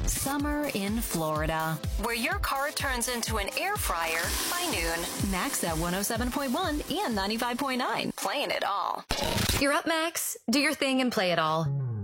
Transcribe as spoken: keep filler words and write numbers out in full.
Summer in Florida, where your car turns into an air fryer by noon. Max at one oh seven point one and ninety-five point nine. Playing it all. You're up, Max. Do your thing and play it all.